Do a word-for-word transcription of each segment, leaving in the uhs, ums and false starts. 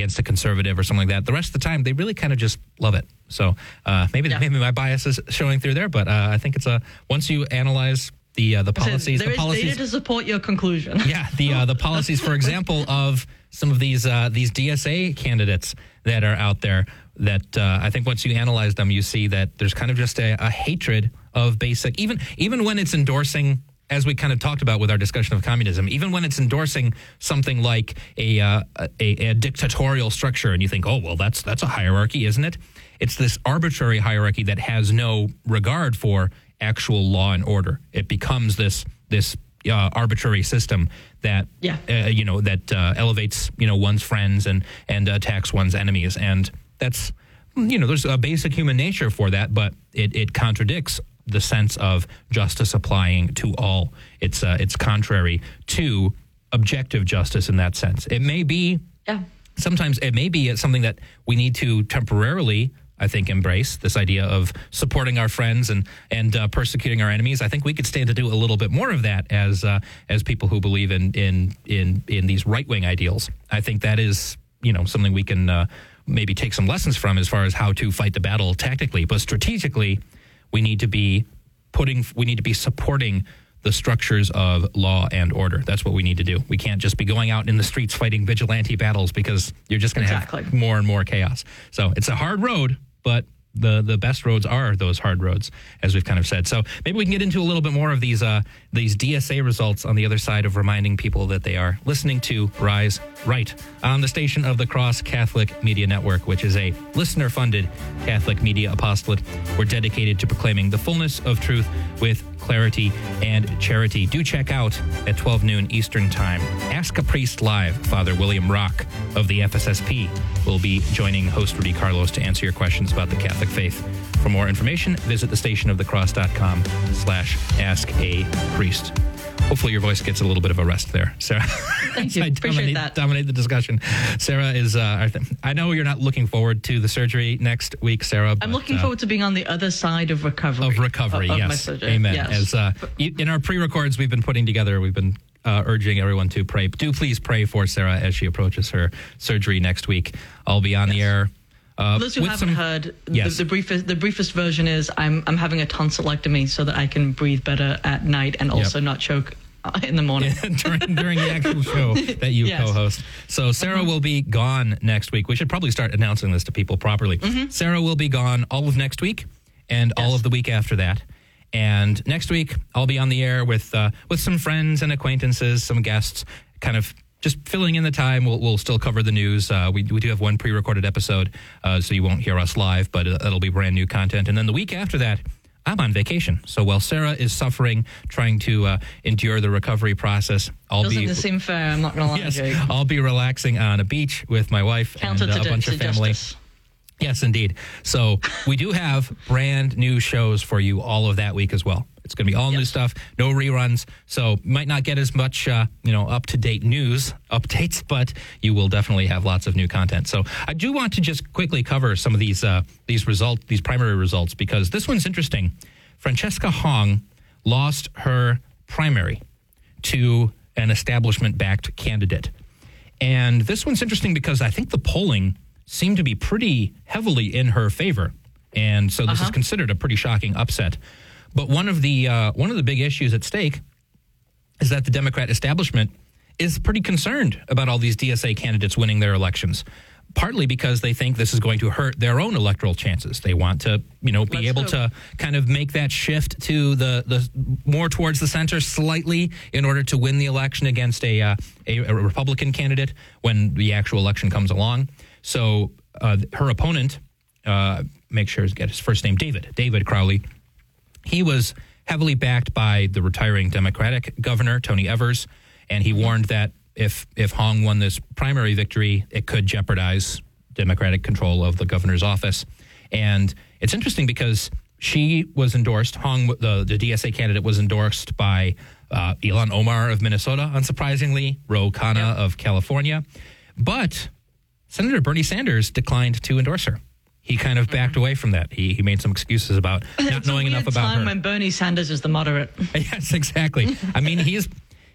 against a conservative or something like that. The rest of the time, they really kind of just love it. So uh, maybe yeah. maybe my bias is showing through there, but uh, I think it's a once you analyze the uh, the policies, there the is policies data to support your conclusion. Yeah, the uh, the policies, for example, of some of these uh, these D S A candidates that are out there. That uh, I think once you analyze them, you see that there's kind of just a, a hatred of basic, even even when it's endorsing, as we kind of talked about with our discussion of communism, even when it's endorsing something like a, uh, a a dictatorial structure, and you think, oh, well, that's that's a hierarchy, isn't it? It's this arbitrary hierarchy that has no regard for actual law and order. It becomes this this uh, arbitrary system that yeah. uh, you know that uh, elevates you know one's friends and and attacks one's enemies, and that's you know there's a basic human nature for that, but it it contradicts the sense of justice applying to all. It's uh, it's contrary to objective justice in that sense. It may be, yeah. sometimes it may be something that we need to temporarily, I think, embrace, this idea of supporting our friends and and uh, persecuting our enemies. I think we could stand to do a little bit more of that as uh, as people who believe in in in, in these right-wing ideals. I think that is, you know, something we can uh, maybe take some lessons from as far as how to fight the battle tactically, but strategically, we need to be putting, we need to be supporting the structures of law and order. That's what we need to do. We can't just be going out in the streets fighting vigilante battles because you're just going to exactly. have more and more chaos. So it's a hard road, but the the best roads are those hard roads, as we've kind of said. So maybe we can get into a little bit more of these uh, these D S A results on the other side of reminding people that they are listening to Rise Right on the station of the Cross Catholic Media Network, which is a listener-funded Catholic media apostolate. We're dedicated to proclaiming the fullness of truth with clarity and charity. Do check out at twelve noon Eastern Time. Ask a Priest Live. Father William Rock of the F S S P will be joining host Rudy Carlos to answer your questions about the Catholic faith. For more information, visit thestationofthecross.com slash ask a priest. Hopefully your voice gets a little bit of a rest there, Sarah. Thank you. I Appreciate dominate, that. dominate the discussion. Sarah is, uh, I know you're not looking forward to the surgery next week, Sarah. But, I'm looking uh, forward to being on the other side of recovery. Of recovery, of, of yes. my surgery. Amen. Yes. As uh, in our pre-records we've been putting together, we've been uh, urging everyone to pray. Do please pray for Sarah as she approaches her surgery next week. I'll be on yes. the air. Uh, For those who haven't some, heard, yes. the, the briefest the briefest version is I'm I'm having a tonsillectomy so that I can breathe better at night and also yep. not choke in the morning. during, during the actual show that you yes. co-host. So Sarah uh-huh. will be gone next week. We should probably start announcing this to people properly. Mm-hmm. Sarah will be gone all of next week and yes. all of the week after that. And next week, I'll be on the air with uh, with some friends and acquaintances, some guests, kind of just filling in the time. We'll, we'll still cover the news. Uh, we, we do have one pre-recorded episode, uh, so you won't hear us live, but it'll be brand new content. And then the week after that, I'm on vacation. So while Sarah is suffering, trying to uh, endure the recovery process, I'll Doesn't be... Doesn't seem fair, I'm not going to lie. Yes, Jake. I'll be relaxing on a beach with my wife Counter and uh, to a bunch to of family. Justice. Yes, indeed. So we do have brand new shows for you all of that week as well. It's going to be all yes. new stuff, no reruns. So might not get as much, uh, you know, up-to-date news updates, but you will definitely have lots of new content. So I do want to just quickly cover some of these uh, these result these primary results, because this one's interesting. Francesca Hong lost her primary to an establishment-backed candidate. And this one's interesting because I think the polling seemed to be pretty heavily in her favor. And so this uh-huh. is considered a pretty shocking upset. But one of the uh, one of the big issues at stake is that the Democrat establishment is pretty concerned about all these D S A candidates winning their elections, partly because they think this is going to hurt their own electoral chances. They want to, you know, be Let's able hope. to kind of make that shift to the, the more towards the center slightly in order to win the election against a uh, a, a Republican candidate when the actual election comes along. So uh, her opponent, uh, make sure to get his first name, David, David Crowley. He was heavily backed by the retiring Democratic governor, Tony Evers, and he warned that if if Hong won this primary victory, it could jeopardize Democratic control of the governor's office. And it's interesting because she was endorsed, Hong, the, the D S A candidate, was endorsed by uh, Ilhan Omar of Minnesota, unsurprisingly, Ro Khanna yep. of California. But Senator Bernie Sanders declined to endorse her. He kind of backed away from that. He he made some excuses about not it's knowing a weird enough about time her. When Bernie Sanders is the moderate. Yes, exactly. I mean, he's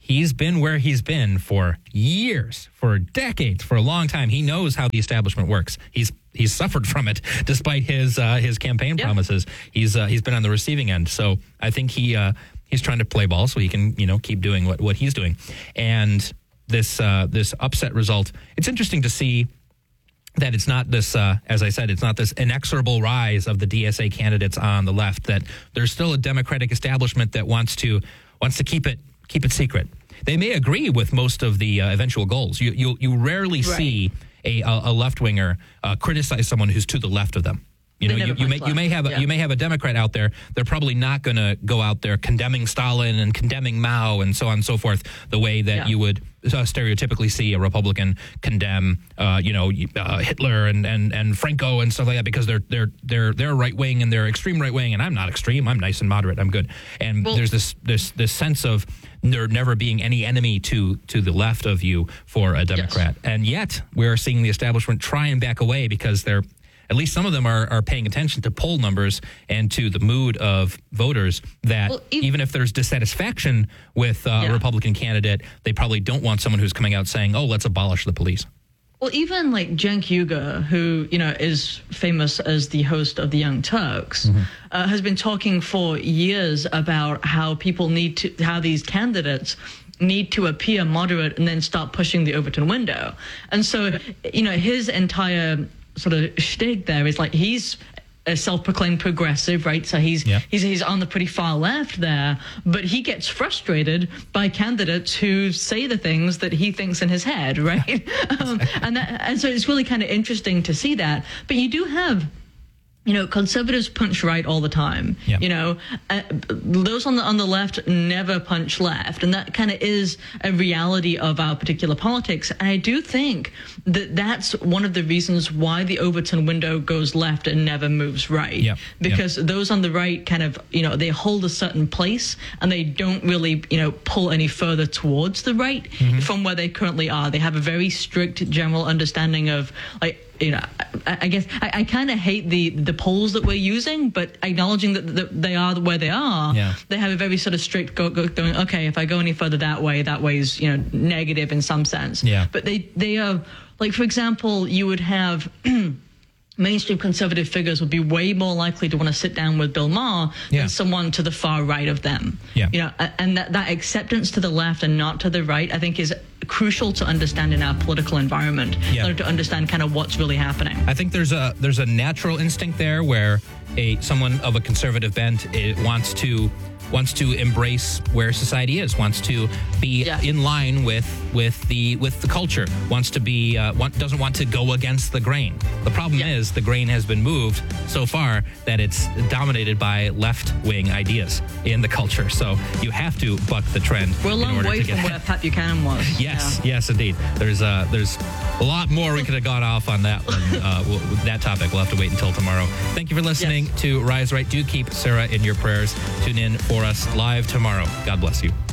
he's been where he's been for years, for decades, for a long time. He knows how the establishment works. He's he's suffered from it, despite his uh, his campaign yeah. promises. He's uh, he's been on the receiving end. So I think he uh, he's trying to play ball so he can you know keep doing what, what he's doing. And this uh, this upset result, it's interesting to see that it's not this, uh, as I said, it's not this inexorable rise of the D S A candidates on the left. That there's still a Democratic establishment that wants to wants to keep it keep it secret. They may agree with most of the uh, eventual goals. You you you rarely right. see a a left winger uh, criticize someone who's to the left of them. You know, you, you may left. you may have a, yeah. you may have a Democrat out there. They're probably not going to go out there condemning Stalin and condemning Mao and so on and so forth the way that yeah. you would uh, stereotypically see a Republican condemn, uh, you know, uh, Hitler and, and, and Franco and stuff like that, because they're they're they're they're right wing and they're extreme right wing, and I'm not extreme. I'm nice and moderate. I'm good. And well, there's this this this sense of there never being any enemy to to the left of you for a Democrat, yes. and yet we're seeing the establishment try and back away because they're. At least some of them are, are paying attention to poll numbers and to the mood of voters that well, even, even if there's dissatisfaction with uh, yeah. a Republican candidate, they probably don't want someone who's coming out saying, oh, let's abolish the police. Well, even like Cenk Uygur, who, you know, is famous as the host of the Young Turks, mm-hmm. uh, has been talking for years about how people need to, how these candidates need to appear moderate and then start pushing the Overton window. And so, you know, his entire sort of shtick there is like he's a self-proclaimed progressive, right? So he's yeah. he's he's on the pretty far left there, but he gets frustrated by candidates who say the things that he thinks in his head, right? um, and that, and so it's really kind of interesting to see that. But you do have, you know, conservatives punch right all the time. Yeah. You know, uh, those on the on the left never punch left, and that kind of is a reality of our particular politics. And I do think that that's one of the reasons why the Overton window goes left and never moves right. Yeah. Because yeah. those on the right kind of, you know, they hold a certain place and they don't really, you know, pull any further towards the right mm-hmm. from where they currently are. They have a very strict general understanding of, like, you know, I, I guess I, I kind of hate the the polls that we're using, but acknowledging that, that they are where they are, yeah. they have a very sort of strict go, go, going, okay, if I go any further that way, that way's, you know, negative in some sense. Yeah. But they, they are, like, for example, you would have mainstream conservative figures would be way more likely to want to sit down with Bill Maher yeah. than someone to the far right of them. Yeah. You know, and that, that acceptance to the left and not to the right, I think, is crucial to understand in our political environment, yeah. in order to understand kind of what's really happening. I think there's a there's a natural instinct there where a someone of a conservative bent it wants to wants to embrace where society is, wants to be yeah. in line with with the with the culture, wants to be uh, want, doesn't want to go against the grain. The problem yeah. is the grain has been moved so far that it's dominated by left-wing ideas in the culture. So you have to buck the trend. We're a long way from where Pat Buchanan was. Yes, yeah. yes, indeed. There's uh, there's a lot more we could have gone off on that one. Uh, we'll, that topic. We'll have to wait until tomorrow. Thank you for listening yes. to Rise Right. Do keep Sarah in your prayers. Tune in for us live tomorrow. God bless you.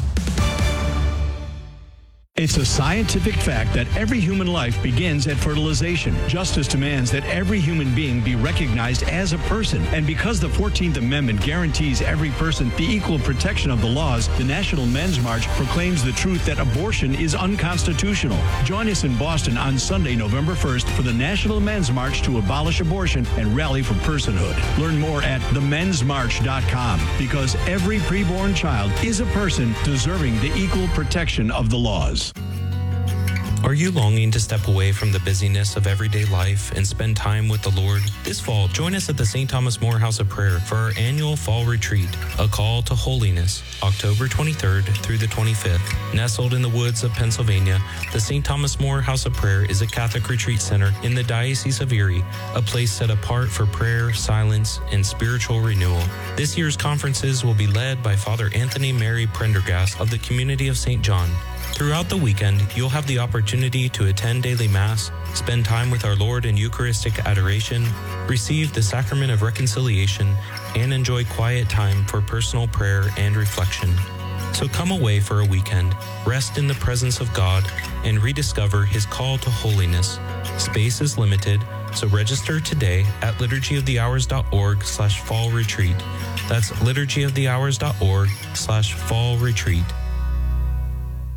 It's a scientific fact that every human life begins at fertilization. Justice demands that every human being be recognized as a person. And because the fourteenth Amendment guarantees every person the equal protection of the laws, the National Men's March proclaims the truth that abortion is unconstitutional. Join us in Boston on Sunday, November first for the National Men's March to abolish abortion and rally for personhood. Learn more at the men's march dot com, because every preborn child is a person deserving the equal protection of the laws. Are you longing to step away from the busyness of everyday life and spend time with the Lord? This fall, join us at the Saint Thomas More House of Prayer for our annual fall retreat, A Call to Holiness, October twenty-third through the twenty-fifth. Nestled in the woods of Pennsylvania, the Saint Thomas More House of Prayer is a Catholic retreat center in the Diocese of Erie, a place set apart for prayer, silence, and spiritual renewal. This year's conferences will be led by Father Anthony Mary Prendergast of the Community of Saint John. Throughout the weekend, you'll have the opportunity to attend daily Mass, spend time with our Lord in Eucharistic adoration, receive the Sacrament of Reconciliation, and enjoy quiet time for personal prayer and reflection. So come away for a weekend, rest in the presence of God, and rediscover His call to holiness. Space is limited, so register today at liturgy of the hours dot org slash fall retreat. That's liturgy of the hours dot org slash fall retreat.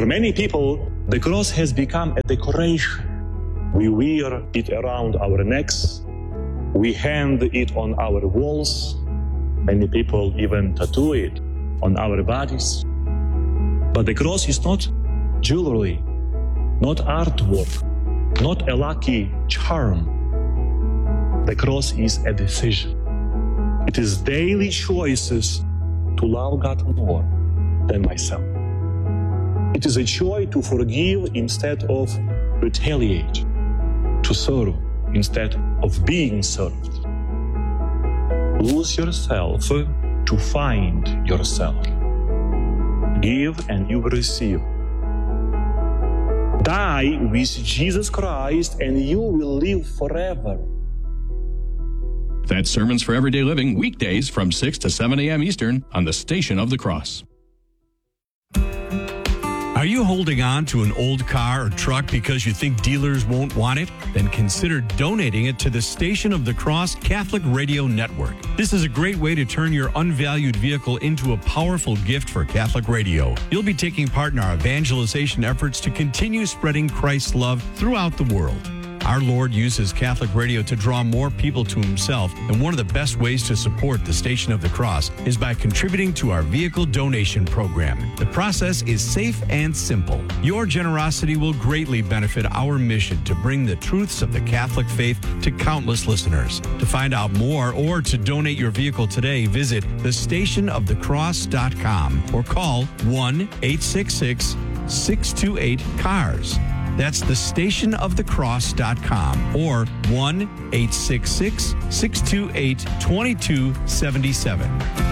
For many people, the cross has become a decoration. We wear it around our necks. We hang it on our walls. Many people even tattoo it on our bodies. But the cross is not jewelry, not artwork, not a lucky charm. The cross is a decision. It is daily choices to love God more than myself. It is a choice to forgive instead of retaliate, to serve instead of being served. Lose yourself to find yourself. Give and you will receive. Die with Jesus Christ and you will live forever. That's Sermons for Everyday Living, weekdays from six to seven a.m. Eastern on the Station of the Cross. Are you holding on to an old car or truck because you think dealers won't want it? Then consider donating it to the Station of the Cross Catholic Radio Network. This is a great way to turn your unvalued vehicle into a powerful gift for Catholic radio. You'll be taking part in our evangelization efforts to continue spreading Christ's love throughout the world. Our Lord uses Catholic radio to draw more people to himself, and one of the best ways to support the Station of the Cross is by contributing to our vehicle donation program. The process is safe and simple. Your generosity will greatly benefit our mission to bring the truths of the Catholic faith to countless listeners. To find out more or to donate your vehicle today, visit the station of the cross dot com or call one eight six six, six two eight, C A R S. That's the station of the cross dot com or one eight six six, six two eight, two two seven seven.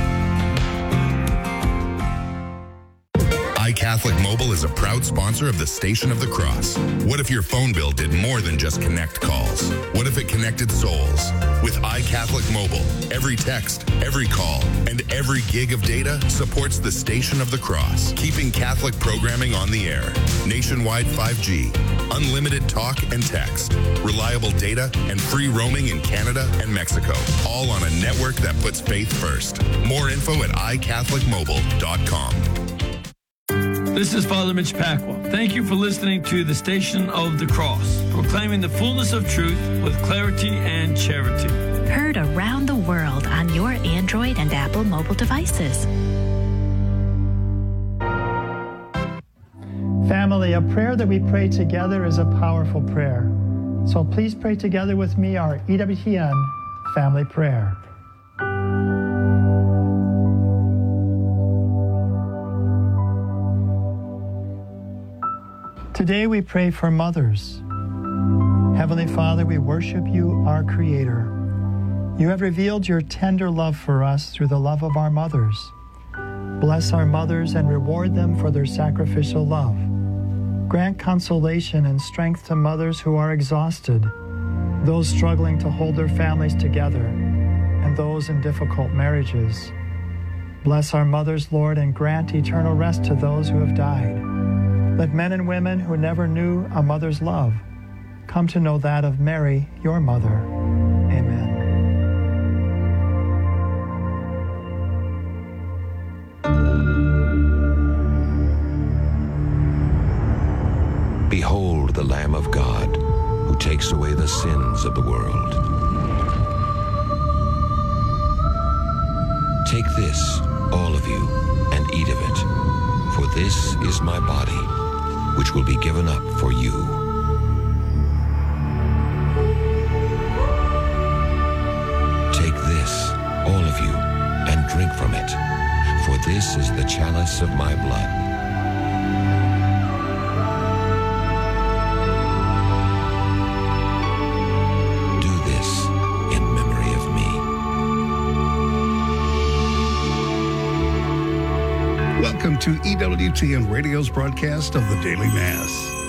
iCatholic Mobile is a proud sponsor of the Station of the Cross. What if your phone bill did more than just connect calls? What if it connected souls? With iCatholic Mobile, every text, every call, and every gig of data supports the Station of the Cross, keeping Catholic programming on the air. Nationwide five G, unlimited talk and text, reliable data, and free roaming in Canada and Mexico, all on a network that puts faith first. More info at i catholic mobile dot com. This is Father Mitch Pacwa. Thank you for listening to the Station of the Cross, proclaiming the fullness of truth with clarity and charity. Heard around the world on your Android and Apple mobile devices. Family, a prayer that we pray together is a powerful prayer. So please pray together with me our E W T N family prayer. Today we pray for mothers. Heavenly Father, we worship you, our Creator. You have revealed your tender love for us through the love of our mothers. Bless our mothers and reward them for their sacrificial love. Grant consolation and strength to mothers who are exhausted, those struggling to hold their families together, and those in difficult marriages. Bless our mothers, Lord, and grant eternal rest to those who have died. Let men and women who never knew a mother's love come to know that of Mary, your mother. Amen. Behold the Lamb of God, who takes away the sins of the world. Take this, all of you, and eat of it, for this is my body, which will be given up for you. Take this, all of you, and drink from it, for this is the chalice of my blood. Do this in memory of me. Welcome to E W T N Radio's broadcast of the Daily Mass.